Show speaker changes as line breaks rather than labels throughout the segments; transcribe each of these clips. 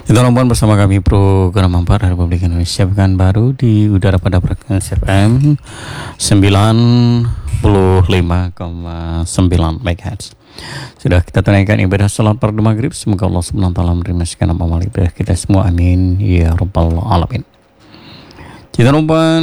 Itu nomor bersama kami program 4 Republik Indonesia Pekanbaru di udara pada frekuensi FM 95,9 MHz. Sudah kita tunaikan ibadah salat fardu maghrib. Semoga Allah Subhanahu wa taala menerima segala amal ibadah kita semua. Amin ya rabbal alamin. Kita numpang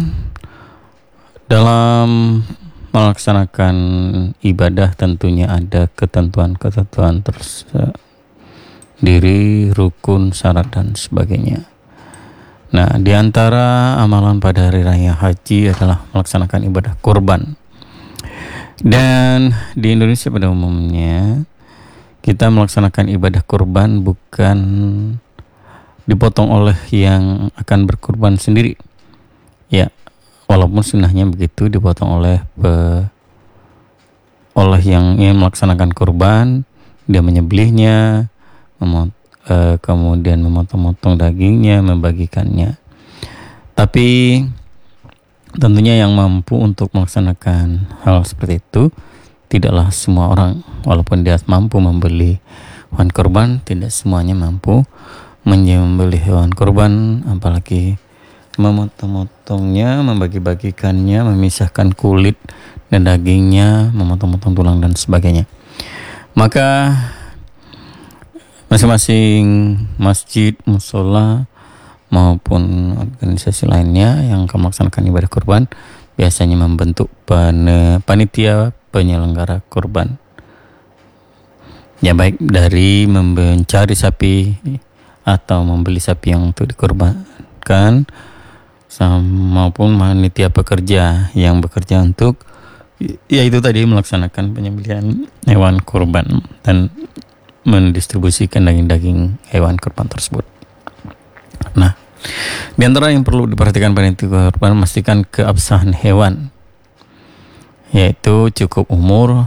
dalam melaksanakan ibadah tentunya ada ketentuan-ketentuan tersendiri, rukun, syarat dan sebagainya. Nah, di antara amalan pada hari raya haji adalah melaksanakan ibadah kurban. Dan di Indonesia pada umumnya kita melaksanakan ibadah kurban bukan dipotong oleh yang akan berkurban sendiri. Ya, walaupun sunnahnya begitu, dipotong oleh yang ingin melaksanakan kurban, dia menyembelihnya, kemudian memotong-motong dagingnya, membagikannya. Tapi tentunya yang mampu untuk melaksanakan hal seperti itu tidaklah semua orang. Walaupun dia mampu membeli hewan kurban, tidak semuanya mampu menyembelih hewan kurban, apalagi memotong-motongnya, membagi-bagikannya, memisahkan kulit dan dagingnya, memotong-motong tulang dan sebagainya. Maka masing-masing masjid, musola maupun organisasi lainnya yang akan melaksanakan ibadah kurban biasanya membentuk panitia penyelenggara kurban. Ya, baik dari mencari sapi atau membeli sapi yang untuk dikurbankan, maupun panitia pekerja yang bekerja untuk yaitu tadi melaksanakan penyembelihan hewan kurban dan mendistribusikan daging-daging hewan kurban tersebut. Nah, di antara yang perlu diperhatikan panitia kurban, memastikan keabsahan hewan, yaitu cukup umur